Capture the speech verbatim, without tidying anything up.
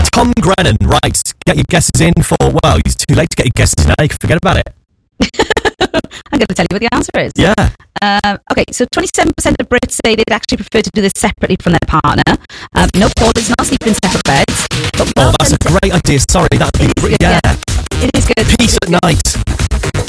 Tom Grennan, right. Get your guesses in for, well, it's too late to get your guesses now. You can forget about it. I'm going to tell you what the answer is. Yeah. Um, okay, so twenty-seven percent of Brits say they'd actually prefer to do this separately from their partner. Um, no, Paul is not sleeping in separate beds. But oh, that's a great idea. Sorry, that'd be great. Yeah. yeah. It is good. Peace at night.